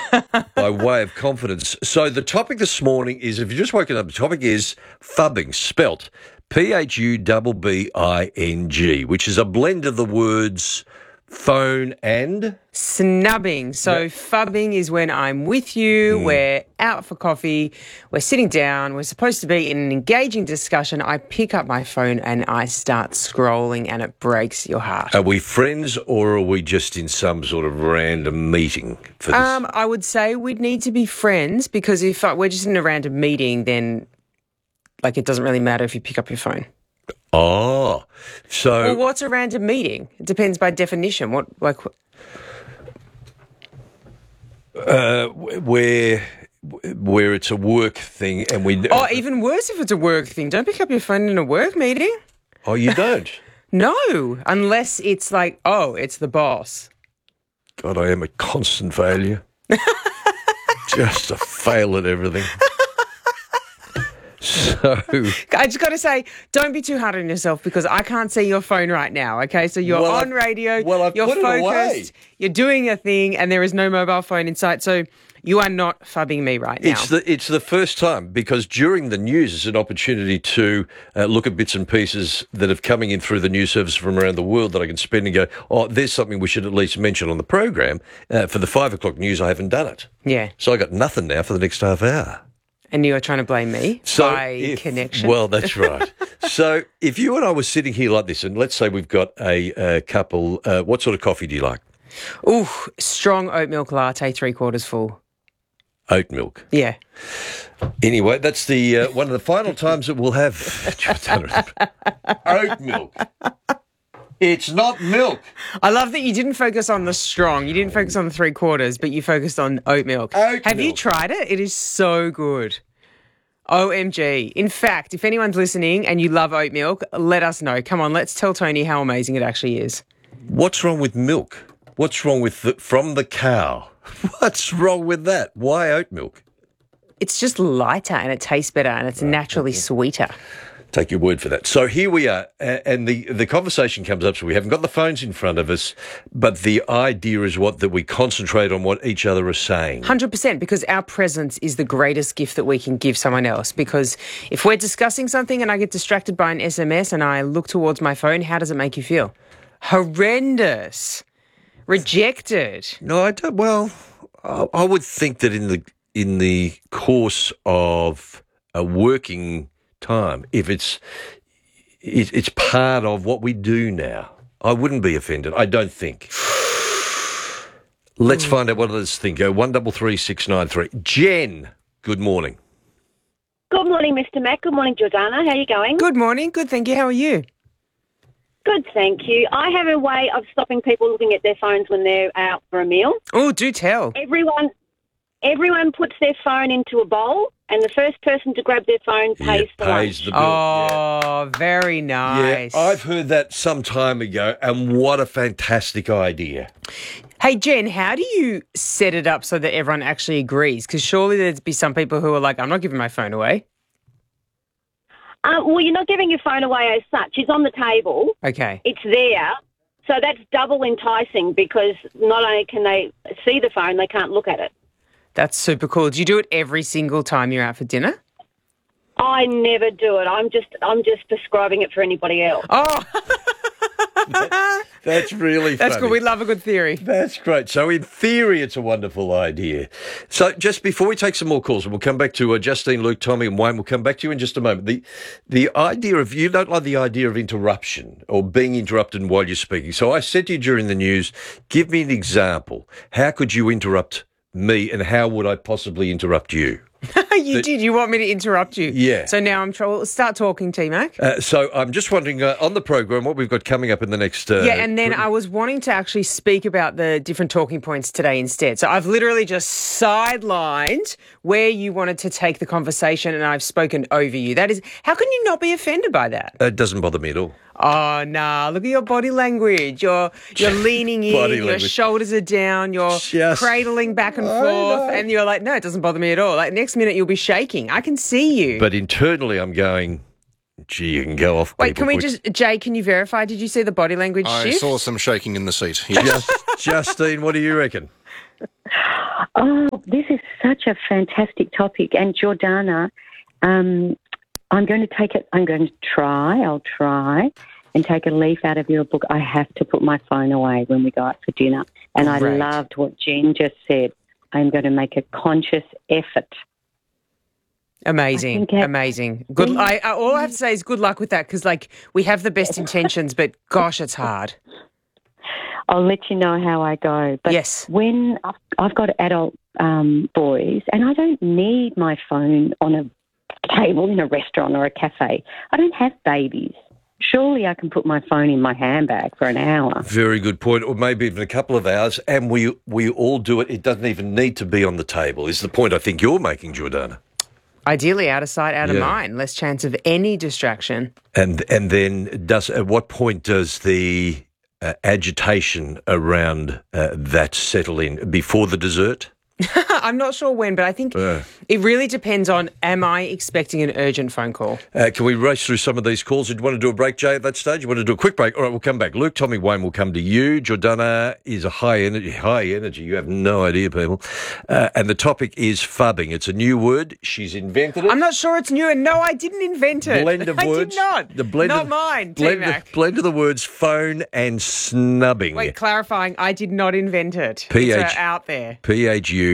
by way of confidence. So the topic this morning is, if you're just woken up, the topic is phubbing, spelt P-H-U-B-B-I-N-G, which is a blend of the words phone and... Snubbing. So phubbing is when I'm with you, we're out for coffee, we're sitting down, we're supposed to be in an engaging discussion. I pick up my phone and I start scrolling and it breaks your heart. Are we friends or are we just in some sort of random meeting for this? I would say we'd need to be friends because if we're just in a random meeting, then it doesn't really matter if you pick up your phone. Oh, so... Well, what's a random meeting? It depends by definition. Where it's a work thing and we... Oh, even worse if it's a work thing. Don't pick up your phone in a work meeting. Oh, you don't? No, unless it's it's the boss. God, I am a constant failure. Just a fail at everything. So I just got to say, don't be too hard on yourself because I can't see your phone right now, okay? So you're on radio, you're put focused, it away. You're doing a thing and there is no mobile phone in sight. So you are not phubbing me right now. It's the first time because during the news is an opportunity to look at bits and pieces that have coming in through the news service from around the world that I can spend and go, oh, there's something we should at least mention on the program. For the 5 o'clock news, I haven't done it. Yeah. So I got nothing now for the next half hour. And you're trying to blame me by connection? Well, that's right. So if you and I were sitting here like this, and let's say we've got a couple, what sort of coffee do you like? Ooh, strong oat milk latte, 3/4 full. Oat milk? Yeah. Anyway, that's the one of the final times that we'll have oat milk. It's not milk. I love that you didn't focus on the strong. You didn't focus on the 3/4, but you focused on oat milk. Have you tried it? It is so good. OMG. In fact, if anyone's listening and you love oat milk, let us know. Come on, let's tell Tony how amazing it actually is. What's wrong with milk? What's wrong with from the cow? What's wrong with that? Why oat milk? It's just lighter and it tastes better and it's naturally sweeter. Take your word for that. So here we are, and the conversation comes up, so we haven't got the phones in front of us, but the idea is that we concentrate on what each other are saying. 100%, because our presence is the greatest gift that we can give someone else, because if we're discussing something and I get distracted by an SMS and I look towards my phone, how does it make you feel? Horrendous. Rejected. No, I don't. Well, I would think that in the course of a working time, if it's part of what we do now, I wouldn't be offended. I don't think. Let's find out what others think. 133 693. Jen, good morning. Good morning, Mr. Mac. Good morning, Jordana. How are you going? Good morning. Good, thank you. How are you? Good, thank you. I have a way of stopping people looking at their phones when they're out for a meal. Oh, do tell. Everyone puts their phone into a bowl, and the first person to grab their phone pays the lunch. The bill. Oh, very nice. Yeah, I've heard that some time ago, and what a fantastic idea. Hey, Jen, how do you set it up so that everyone actually agrees? Because surely there'd be some people who are like, I'm not giving my phone away. Well, you're not giving your phone away as such. It's on the table. Okay. It's there. So that's double enticing because not only can they see the phone, they can't look at it. That's super cool. Do you do it every single time you're out for dinner? I never do it. I'm just prescribing it for anybody else. Oh, that's really funny. That's good. We love a good theory. That's great. So in theory, it's a wonderful idea. So just before we take some more calls, and we'll come back to Justine, Luke, Tommy and Wayne. We'll come back to you in just a moment. The idea of, you don't like the idea of interruption or being interrupted while you're speaking. So I said to you during the news, give me an example. How could you interrupt me and how would I possibly interrupt you? You did. You want me to interrupt you? Yeah. So now I'm trying. Start talking, T-Mac. So I'm just wondering, on the program, what we've got coming up in the next... and then I was wanting to actually speak about the different talking points today instead. So I've literally just sidelined where you wanted to take the conversation and I've spoken over you. That is, how can you not be offended by that? It doesn't bother me at all. Oh, nah, look at your body language. You're leaning in, your shoulders are down, you're cradling back and forth, and you're like, no, it doesn't bother me at all. Like, next minute you'll be shaking. I can see you. But internally I'm going, gee, you can go off. Wait, can we Jay, can you verify? Did you see the body language shift? I saw some shaking in the seat. Yes. Justine, what do you reckon? Oh, this is such a fantastic topic. And Jordana, I'm going to take it. I'll try and take a leaf out of your book. I have to put my phone away when we go out for dinner. And I loved what Jen just said. I'm going to make a conscious effort. Amazing. Good. All I have to say is good luck with that, because, we have the best intentions, but gosh, it's hard. I'll let you know how I go. But yes. When I've got adult boys, and I don't need my phone on a table in a restaurant or a cafe. I don't have babies. Surely I can put my phone in my handbag for an hour. Very good point, or maybe even a couple of hours, and we all do it. It doesn't even need to be on the table, is the point I think you're making, Jordana. Ideally, out of sight, out of mind. Less chance of any distraction. And then at what point does the agitation around that settle in? Before the dessert? I'm not sure when, but I think it really depends on, am I expecting an urgent phone call? Can we race through some of these calls? Did you want to do a break, Jay, at that stage? You want to do a quick break? All right, we'll come back. Luke, Tommy, Wayne will come to you. Jordana is a high energy. You have no idea, people. And the topic is fubbing. It's a new word. She's invented it. I'm not sure it's new. And no, I didn't invent it. Blend of words. I did not. Not mine, T-Mac. Blend of the words phone and snubbing. Wait, clarifying, I did not invent it. It's out there. PHUBBING,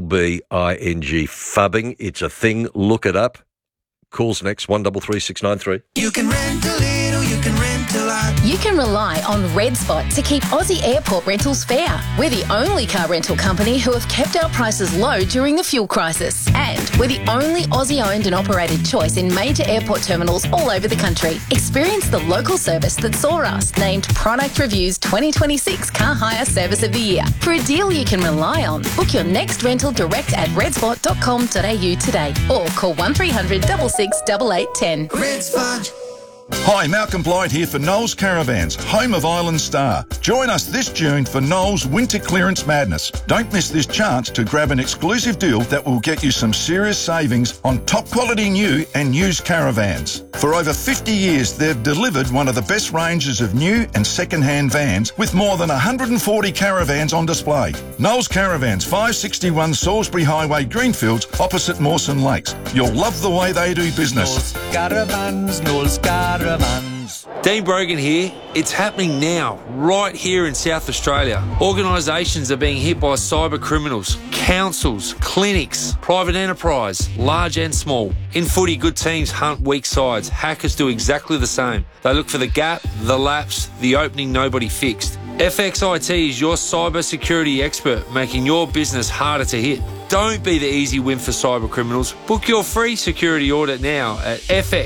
fubbing. It's a thing. Look it up. Calls next, 133693. You can rent a little, you can rent a lot. You can rely on Red Spot to keep Aussie airport rentals fair. We're the only car rental company who have kept our prices low during the fuel crisis. And we're the only Aussie-owned and operated choice in major airport terminals all over the country. Experience the local service that saw us named Product Review's 2026 Car Hire Service of the Year. For a deal you can rely on, book your next rental direct at redspot.com.au today or call 1300 66 8810. Red Spot. Hi, Malcolm Blythe here for Knowles Caravans, home of Island Star. Join us this June for Knowles Winter Clearance Madness. Don't miss this chance to grab an exclusive deal that will get you some serious savings on top quality new and used caravans. For over 50 years, they've delivered one of the best ranges of new and second-hand vans with more than 140 caravans on display. Knowles Caravans, 561 Salisbury Highway, Greenfields, opposite Mawson Lakes. You'll love the way they do business. Knowles Caravans. Dean Brogan here. It's happening now, right here in South Australia. Organisations are being hit by cyber criminals, councils, clinics, private enterprise, large and small. In footy, good teams hunt weak sides. Hackers do exactly the same. They look for the gap, the lapse, the opening nobody fixed. FXIT is your cyber security expert, making your business harder to hit. Don't be the easy win for cyber criminals. Book your free security audit now at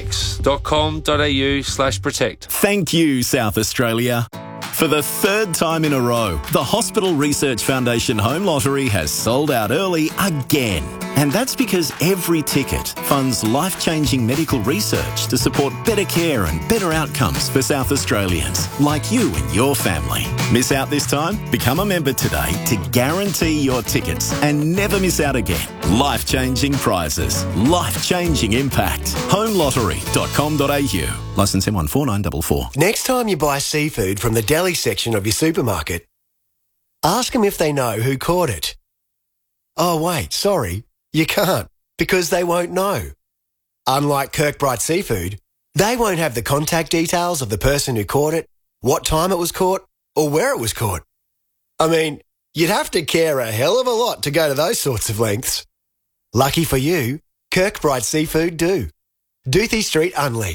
fx.com.au/protect. Thank you, South Australia. For the third time in a row, the Hospital Research Foundation Home Lottery has sold out early again. And that's because every ticket funds life-changing medical research to support better care and better outcomes for South Australians, like you and your family. Miss out this time? Become a member today to guarantee your tickets and never miss out again. Life-changing prizes, life-changing impact. homelottery.com.au. Licence M14944. Next time you buy seafood from the deli section of your supermarket, ask them if they know who caught it. Oh, wait, sorry. You can't, because they won't know. Unlike Kirkbride Seafood, they won't have the contact details of the person who caught it, what time it was caught, or where it was caught. I mean, you'd have to care a hell of a lot to go to those sorts of lengths. Lucky for you, Kirkbride Seafood do. Doothie Street, Unley.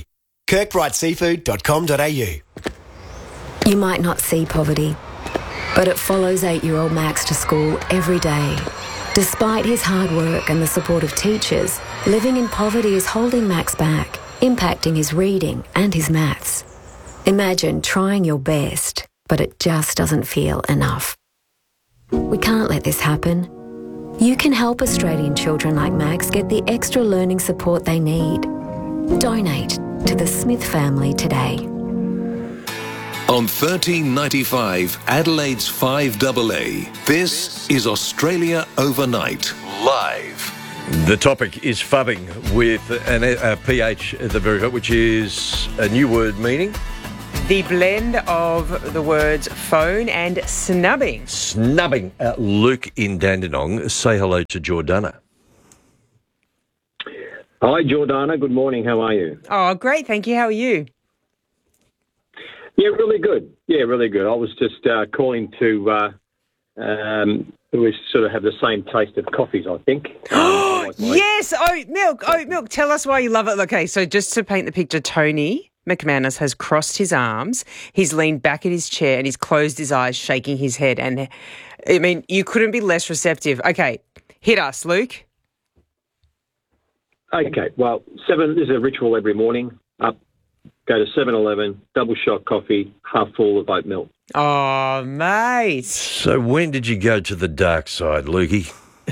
kirkbrideseafood.com.au. You might not see poverty, but it follows 8-year-old Max to school every day. Despite his hard work and the support of teachers, living in poverty is holding Max back, impacting his reading and his maths. Imagine trying your best, but it just doesn't feel enough. We can't let this happen. You can help Australian children like Max get the extra learning support they need. Donate to the Smith family today. On 1395 Adelaide's 5AA, this is Australia Overnight, live. The topic is fubbing with a PH at the very top, which is a new word meaning The blend of the words phone and snubbing. Snubbing. Luke in Dandenong, say hello to Jordana. Hi, Jordana. Good morning. How are you? Oh, great. Thank you. How are you? Yeah, really good. Yeah, really good. I was just calling to we sort of have the same taste of coffees, I think. Yes, oat milk. Tell us why you love it. Okay, so just to paint the picture, Tony McManus has crossed his arms, he's leaned back in his chair and he's closed his eyes, shaking his head. And, I mean, you couldn't be less receptive. Okay, hit us, Luke. Okay, well, this is a ritual every morning. Up, go to 7-Eleven, double shot coffee, half full of oat milk. Oh, mate. So when did you go to the dark side, Lukey?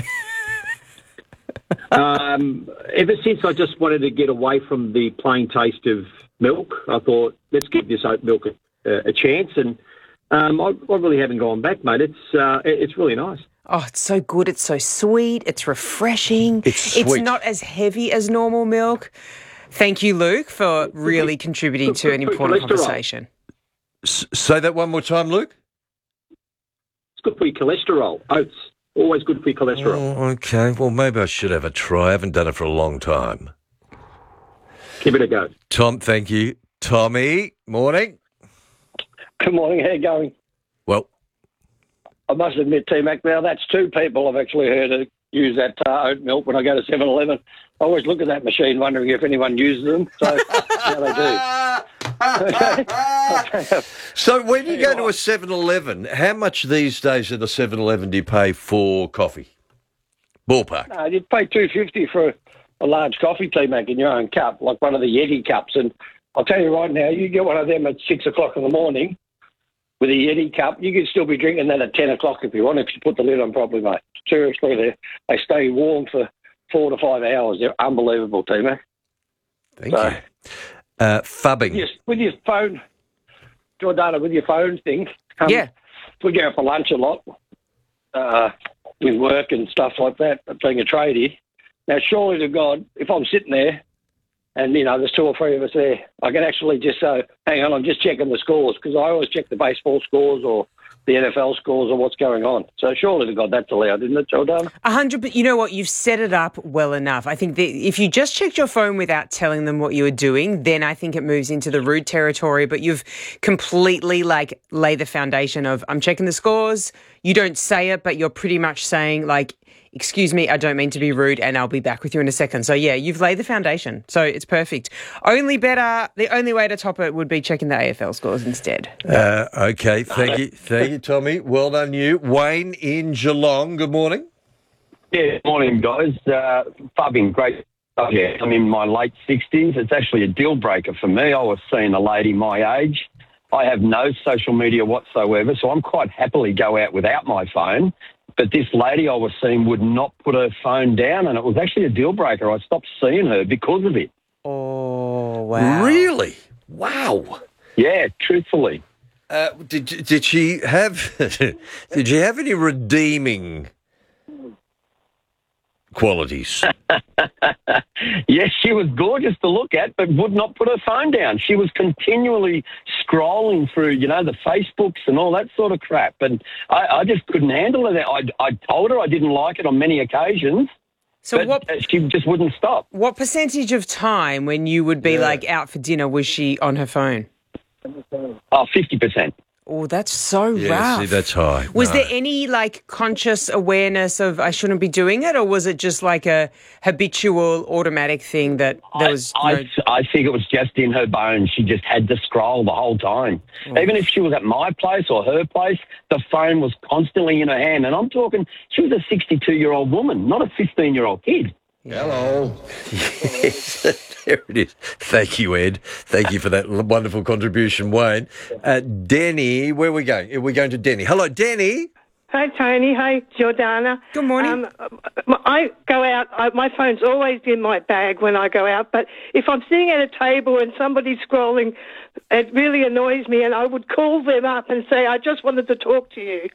Ever since I just wanted to get away from the plain taste of milk, I thought, let's give this oat milk a chance. And I really haven't gone back, mate. It's really nice. Oh, it's so good. It's so sweet. It's refreshing. It's not as heavy as normal milk. Thank you, Luke, for really contributing to an important conversation. Say that one more time, Luke. It's good for your cholesterol. Oats, always good for your cholesterol. Oh, okay. Well, maybe I should have a try. I haven't done it for a long time. Give it a go. Tom, thank you. Tommy, morning. Good morning. How you going? Well, I must admit, T-Mac, now that's two people I've actually heard use that oat milk when I go to 7-Eleven. I always look at that machine wondering if anyone uses them. So, yeah, they do. So when you go to a 7-Eleven, how much these days at a 7-Eleven do you pay for coffee? Ballpark. No, you'd pay $2.50 for a large coffee, T-Mac, in your own cup, like one of the Yeti cups. And I'll tell you right now, you get one of them at 6 o'clock in the morning with a Yeti cup, you could still be drinking that at 10 o'clock if you want, if you put the lid on properly, mate. Seriously, they stay warm for 4 to 5 hours. They're unbelievable, T-Mac. Thank you. Fubbing. Yes, with your phone, Jordana, with your phone thing. Yeah. We go out for lunch a lot with work and stuff like that, being a tradie. Now, surely to God, if I'm sitting there and, there's 2 or 3 of us there, I can actually just say, hang on, I'm just checking the scores, because I always check the baseball scores or the NFL scores or what's going on. So surely to God, that's allowed, isn't it, Jordana? 100%. But you know what? You've set it up well enough. I think that if you just checked your phone without telling them what you were doing, then I think it moves into the rude territory. But you've completely lay the foundation of, I'm checking the scores. You don't say it, but you're pretty much saying excuse me, I don't mean to be rude, and I'll be back with you in a second. So, yeah, you've laid the foundation. So it's perfect. The only way to top it would be checking the AFL scores instead. Okay, thank you. Thank you, Tommy. Well done you. Wayne in Geelong, good morning. Yeah, morning, guys. Fubbing, great subject. I'm in my late 60s. It's actually a deal breaker for me. I was seeing a lady my age. I have no social media whatsoever, so I'm quite happily go out without my phone. But this lady I was seeing would not put her phone down, and it was actually a deal breaker. I stopped seeing her because of it. Oh, wow. Really? Wow. Yeah, truthfully. Did she have did she have any redeeming qualities? Yes, she was gorgeous to look at, but would not put her phone down. She was continually scrolling through, the Facebooks and all that sort of crap. And I just couldn't handle it. I told her I didn't like it on many occasions, but she just wouldn't stop. What percentage of time when you would be out for dinner was she on her phone? 50%. Oh, that's so Yeah, rough. see, that's high. Was No. there any conscious awareness of I shouldn't be doing it, or was it just like a habitual automatic thing that there was? I think it was just in her bones. She just had to scroll the whole time. Oh. Even if she was at my place or her place, the phone was constantly in her hand. And I'm talking, she was a 62-year-old woman, not a 15-year-old kid. Hello. Yes, there it is. Thank you, Ed. Thank you for that wonderful contribution, Wayne. Denny, where are we going? We're going to Denny. Hello, Denny. Hi, Tony. Hi, Jordana. Good morning. I go out, my phone's always in my bag when I go out, but if I'm sitting at a table and somebody's scrolling, it really annoys me, and I would call them up and say, I just wanted to talk to you.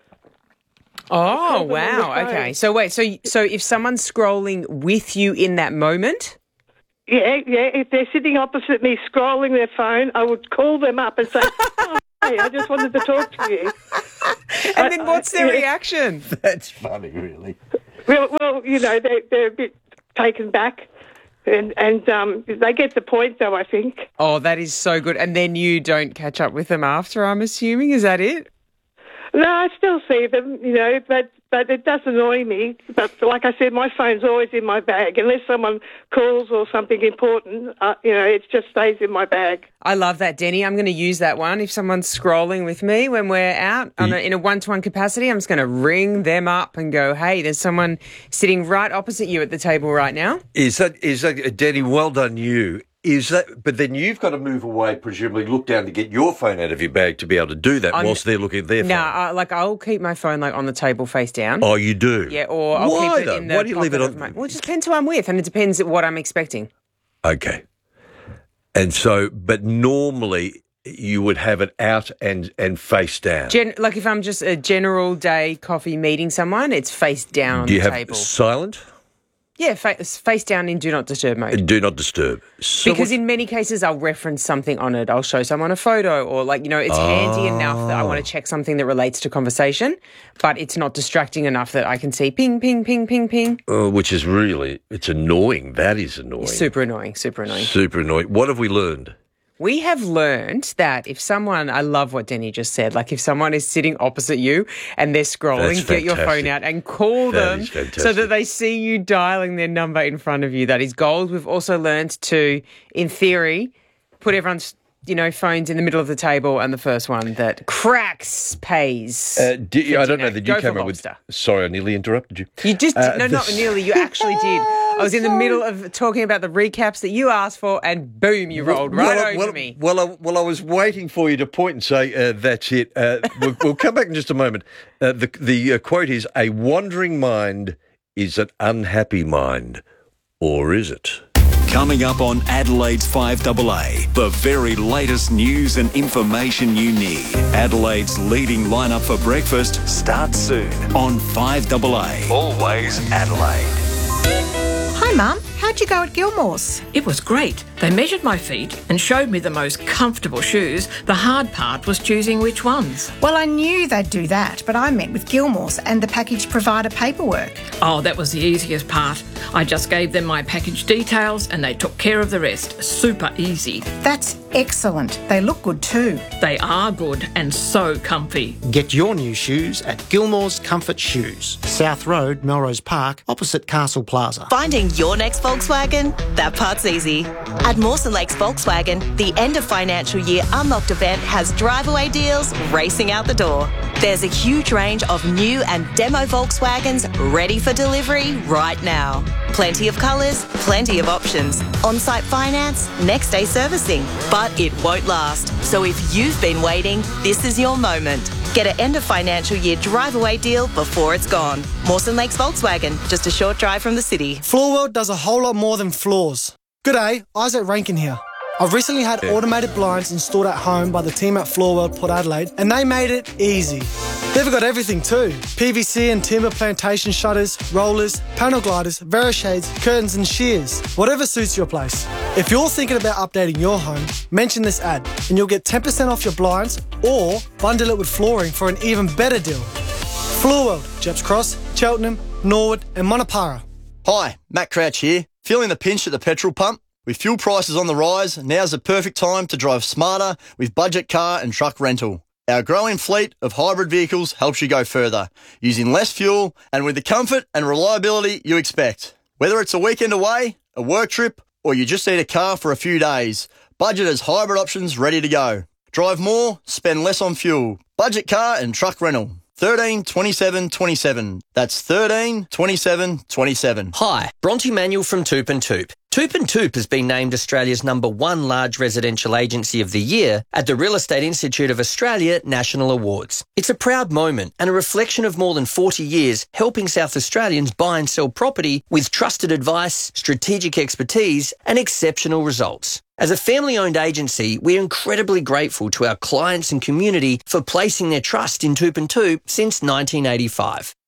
Oh, wow. Okay. So wait, so if someone's scrolling with you in that moment? Yeah. If they're sitting opposite me scrolling their phone, I would call them up and say, "Oh, hey, I just wanted to talk to you." And then what's their reaction? That's funny, really. Well, you know, they're a bit taken back. And they get the point, though, I think. Oh, that is so good. And then you don't catch up with them after, I'm assuming. Is that it? No, I still see them, you know, but it does annoy me. But like I said, my phone's always in my bag. Unless someone calls or something important, you know, it just stays in my bag. I love that, Denny. I'm going to use that one. If someone's scrolling with me when we're out in a one-to-one capacity, I'm just going to ring them up and go, hey, there's someone sitting right opposite you at the table right now. Is that Denny, well done you. But then you've got to move away, presumably look down to get your phone out of your bag to be able to do that whilst they're looking at their phone. No, I'll keep my phone on the table face down. Oh, you do? Yeah, or I'll keep it in the Why do you leave it on? Well, it just depends who I'm with, and it depends what I'm expecting. Okay. And so, but normally you would have it out and face down. Like if I'm just a general day coffee meeting someone, it's face down on the table. Do you have silent? Yeah, face down in Do Not Disturb mode. Do not disturb. So because in many cases I'll reference something on it. I'll show someone a photo or it's handy enough that I want to check something that relates to conversation, but it's not distracting enough that I can see ping, ping, ping, ping, ping. Which is really, it's annoying. That is annoying. Super annoying, super annoying. Super annoying. What have we learned? We have learned that if someone, I love what Denny just said, like if someone is sitting opposite you and they're scrolling, get your phone out and call them so that they see you dialing their number in front of you. That is gold. We've also learned to, in theory, put everyone's phones in the middle of the table, and the first one that cracks pays. I don't know that you came up with. Sorry, I nearly interrupted you. You just not nearly. You actually did. I was in the middle of talking about the recaps that you asked for, and boom, you rolled over me. Well, I was waiting for you to point and say that's it. We'll come back in just a moment. The quote is: "A wandering mind is an unhappy mind, or is it?" Coming up on Adelaide's 5AA, the very latest news and information you need. Adelaide's leading lineup for breakfast starts soon on 5AA. Always Adelaide. Hi, Mum. How'd you go at Gilmore's? It was great. They measured my feet and showed me the most comfortable shoes. The hard part was choosing which ones. Well, I knew they'd do that, but I met with Gilmore's and the package provider paperwork. Oh, that was the easiest part. I just gave them my package details and they took care of the rest. Super easy. That's excellent. They look good too. They are good and so comfy. Get your new shoes at Gilmore's Comfort Shoes, South Road, Melrose Park, opposite Castle Plaza. Finding your next Volkswagen? That part's easy. At Mawson Lakes Volkswagen, the end of financial year Unlocked event has drive-away deals racing out the door. There's a huge range of new and demo Volkswagens ready for delivery right now. Plenty of colours, plenty of options. On-site finance, next day servicing. But it won't last. So if you've been waiting, this is your moment. Get an end of financial year drive-away deal before it's gone. Mawson Lakes Volkswagen, just a short drive from the city. Floor World does a whole lot more than floors. G'day, Isaac Rankin here. I've recently had automated blinds installed at home by the team at Floor World Port Adelaide, and they made it easy. They've got everything too. PVC and timber plantation shutters, rollers, panel gliders, Verishades, curtains and shears. Whatever suits your place. If you're thinking about updating your home, mention this ad and you'll get 10% off your blinds or bundle it with flooring for an even better deal. Floor World, Jeps Cross, Cheltenham, Norwood and Monopara. Hi, Matt Crouch here. Feeling the pinch at the petrol pump? With fuel prices on the rise, now's the perfect time to drive smarter with budget car and truck rental. Our growing fleet of hybrid vehicles helps you go further, using less fuel and with the comfort and reliability you expect. Whether it's a weekend away, a work trip, or you just need a car for a few days, Budget has hybrid options ready to go. Drive more, spend less on fuel. Budget car and truck rental. 13 27 27. That's 13 27 27. Hi, Bronte Manuel from Toop and Toop. Toop and Toop has been named Australia's #1 large residential agency of the year at the Real Estate Institute of Australia National Awards. It's a proud moment and a reflection of more than 40 years helping South Australians buy and sell property with trusted advice, strategic expertise and exceptional results. As a family-owned agency, we're incredibly grateful to our clients and community for placing their trust in Toop and Toop since 1985.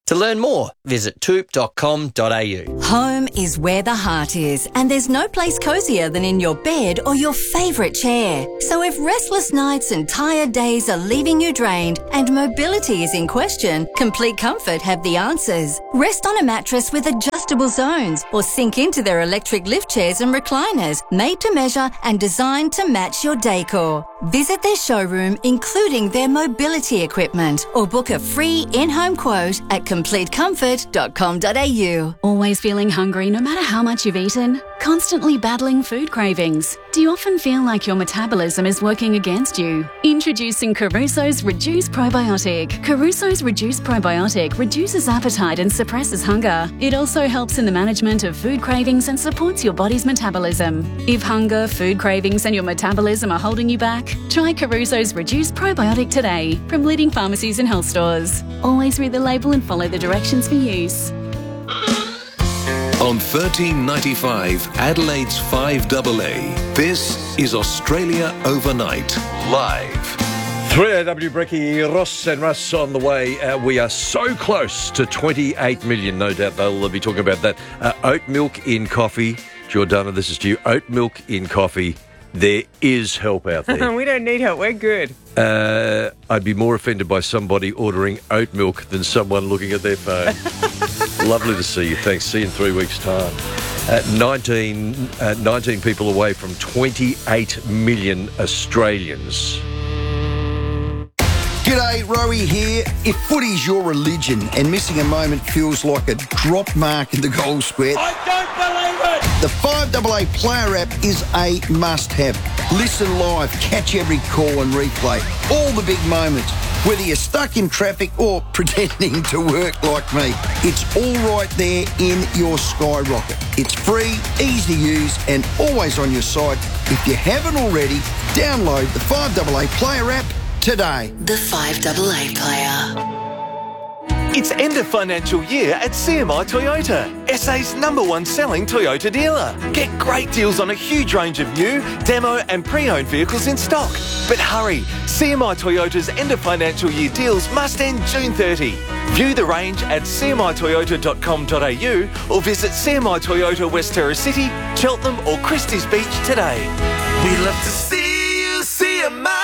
To learn more, visit toop.com.au. Home is where the heart is, and there's no place cosier than in your bed or your favourite chair. So if restless nights and tired days are leaving you drained and mobility is in question, Complete Comfort have the answers. Rest on a mattress with adjustable zones or sink into their electric lift chairs and recliners, made to measure and designed to match your decor. Visit their showroom, including their mobility equipment, or book a free in-home quote at completecomfort.com.au. Always feeling hungry no matter how much you've eaten? Constantly battling food cravings? Do you often feel like your metabolism is working against you? Introducing Caruso's Reduce Probiotic. Caruso's Reduce Probiotic reduces appetite and suppresses hunger. It also helps in the management of food cravings and supports your body's metabolism. If hunger, food cravings and your metabolism are holding you back, try Caruso's Reduce Probiotic today from leading pharmacies and health stores. Always read the label and follow the directions for use. On 1395 Adelaide's 5AA, this is Australia Overnight, live. 3AW Brecky, Ross and Russ on the way. We are so close to 28 million. No doubt they'll be talking about that. Oat milk in coffee. Jordana, this is to you. Oat milk in coffee. There is help out there. We don't need help. We're good. I'd be more offended by somebody ordering oat milk than someone looking at their phone. Lovely to see you. Thanks. See you in 3 weeks' time. 19 people away from 28 million Australians. G'day, Rowie here. If footy's your religion and missing a moment feels like a drop mark in the goal square, I don't believe it! The 5AA Player app is a must-have. Listen live, catch every call and replay. All the big moments. Whether you're stuck in traffic or pretending to work like me, it's all right there in your Skyrocket. It's free, easy to use and always on your side. If you haven't already, download the 5AA Player app today. The 5AA Player. It's end of financial year at CMI Toyota, SA's #1 selling Toyota dealer. Get great deals on a huge range of new, demo and pre-owned vehicles in stock. But hurry, CMI Toyota's end of financial year deals must end June 30. View the range at cmitoyota.com.au or visit CMI Toyota West Terrace City, Cheltenham or Christie's Beach today. We love to see you smiling.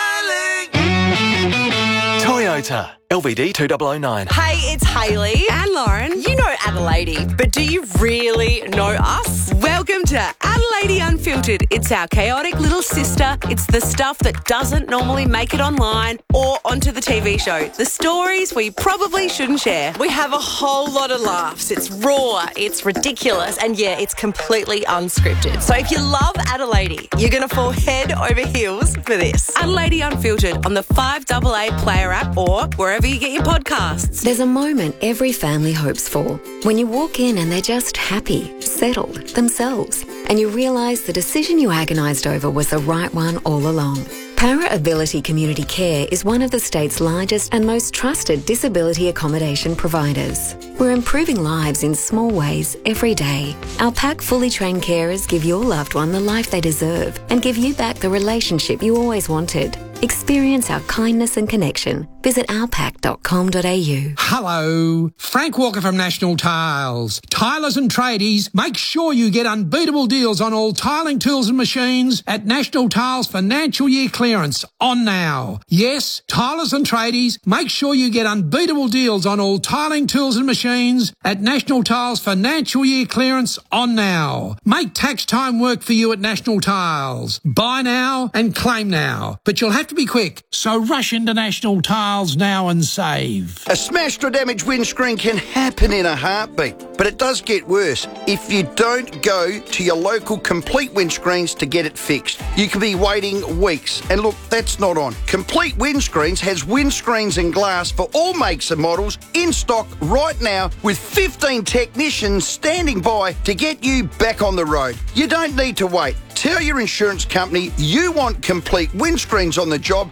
Toyota, LVD 2009. Hey, it's Hayley and Lauren. You know Adelaide, but do you really know us? Welcome to Adelaide Unfiltered. It's our chaotic little sister. It's the stuff that doesn't normally make it online or onto the TV show. The stories we probably shouldn't share. We have a whole lot of laughs. It's raw, it's ridiculous, and yeah, it's completely unscripted. So if you love Adelaide, you're going to fall head over heels for this. Adelaide Unfiltered on the 5AA Player app or wherever you get your podcasts. There's a moment every family hopes for when you walk in and they're just happy, settled, themselves, and you realise the decision you agonised over was the right one all along. Para Ability Community Care is one of the state's largest and most trusted disability accommodation providers. We're improving lives in small ways every day. Our PAC fully trained carers give your loved one the life they deserve and give you back the relationship you always wanted. Experience our kindness and connection. Visit ourpac.com.au. Hello, Frank Walker from National Tiles. Tilers and tradies, make sure you get unbeatable deals on all tiling tools and machines at National Tiles Financial Year Clearance on now. Yes, tilers and tradies, make sure you get unbeatable deals on all tiling tools and machines at National Tiles Financial Year Clearance on now. Make tax time work for you at National Tiles. Buy now and claim now, but you'll have to be quick, so rush into National Tiles now and save. A smashed or damaged windscreen can happen in a heartbeat, but it does get worse if you don't go to your local Complete Windscreens to get it fixed. You could be waiting weeks, and look, that's not on. Complete Windscreens has windscreens and glass for all makes and models in stock right now with 15 technicians standing by to get you back on the road. You don't need to wait. Tell your insurance company you want Complete Windscreens on the job.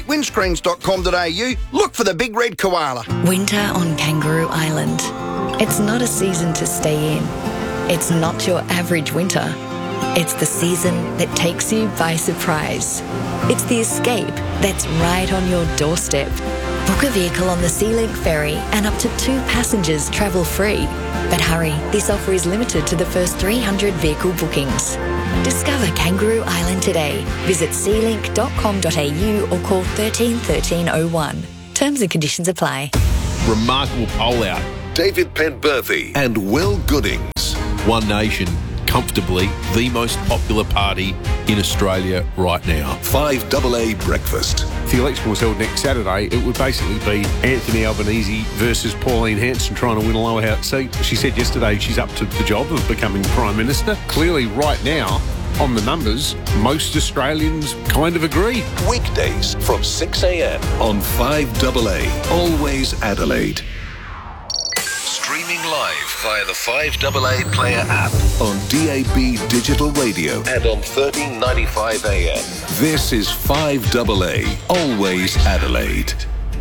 CompleteWindscreens.com.au. Look for the big red koala. Winter on Kangaroo Island. It's not a season to stay in. It's not your average winter. It's the season that takes you by surprise. It's the escape that's right on your doorstep. Book a vehicle on the SeaLink ferry and up to 2 passengers travel free. But hurry, this offer is limited to the first 300 vehicle bookings. Discover Kangaroo Island today. Visit sealink.com.au or call 13 1301. Terms and conditions apply. Remarkable poll out. David Penberthy and Will Goodings. One Nation, comfortably the most popular party in Australia right now. 5AA Breakfast. If the election was held next Saturday, it would basically be Anthony Albanese versus Pauline Hanson trying to win a lower house seat. She said yesterday she's up to the job of becoming Prime Minister. Clearly, right now, on the numbers, most Australians kind of agree. Weekdays from 6 a.m. on 5AA. Always Adelaide. Streaming live via the 5AA Player app on DAB Digital Radio and on 1395 AM. This is 5AA, Always Adelaide.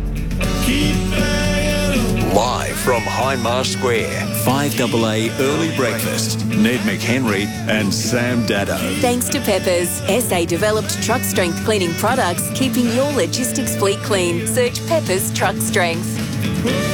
Live from Hindmarsh Square. 5AA Early Breakfast. Ned McHenry and Sam Daddo. Thanks to Peppers, SA developed truck strength cleaning products, keeping your logistics fleet clean. Search Peppers Truck Strength.